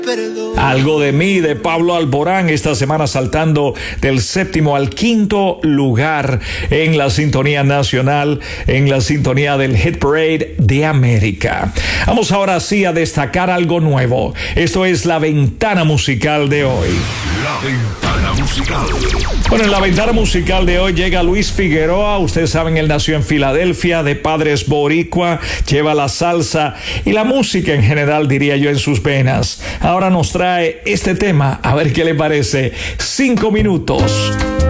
Algo de mí, de Pablo Alborán, esta semana saltando del 7º al 5º lugar en la sintonía nacional, en la sintonía del Hit Parade de América. Vamos ahora sí a destacar algo nuevo. Esto es la ventana musical de hoy. La ventana musical. Bueno, en la ventana musical de hoy llega Luis Figueroa. Ustedes saben, él nació en Filadelfia, de padres boricua, lleva la salsa y la música en general, diría yo, en sus venas. Ahora nos trae este tema, a ver qué le parece. 5 minutos.